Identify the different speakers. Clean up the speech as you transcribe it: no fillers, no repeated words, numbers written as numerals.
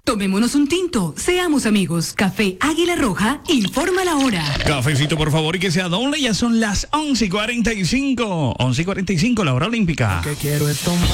Speaker 1: Tomémonos un tinto, seamos amigos. Café Águila Roja, informa la hora.
Speaker 2: Cafecito, por favor, y que sea doble. Ya son las 11:45. 11:45, la hora olímpica.
Speaker 3: Que quiero es tomar.